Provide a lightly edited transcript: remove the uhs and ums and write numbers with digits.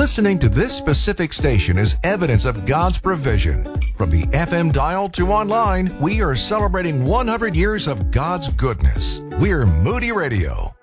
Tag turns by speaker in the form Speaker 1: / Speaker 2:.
Speaker 1: Listening to this specific station is evidence of God's provision. From the FM dial to online, we are celebrating 100 years of God's goodness. We're Moody Radio.